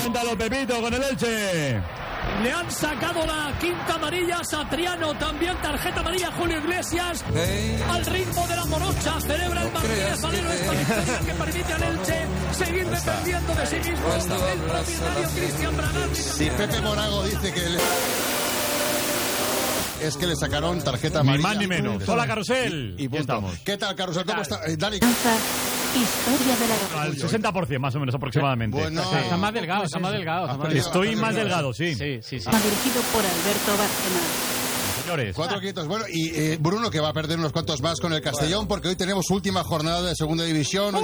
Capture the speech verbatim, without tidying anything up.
Cuéntalo, Pepito, con el Elche. Le han sacado la quinta amarilla a Satriano, también tarjeta amarilla a Julio Iglesias. Al ritmo de la morocha celebra el Martínez Valero esta victoria que permite al Elche seguir dependiendo de sí mismo. El propietario Cristian Bragarni. Si Pepe Morago dice que le... es que le sacaron tarjeta amarilla. Ni más ni menos. Hola, Carrusel. Y, y estamos. ¿Qué tal, Carrusel? ¿Cómo está? Eh, Dani. Historia de la... Al sesenta por ciento más o menos aproximadamente. Bueno, sí. Está más delgado, está más delgado. Está más delgado. Estoy más delgado, sí. Sí, sí, sí. Dirigido por Alberto Bárcenas. Señores. Cuatro quietos. Bueno, y eh, Bruno, que va a perder unos cuantos más con el Castellón, porque hoy tenemos última jornada de segunda división.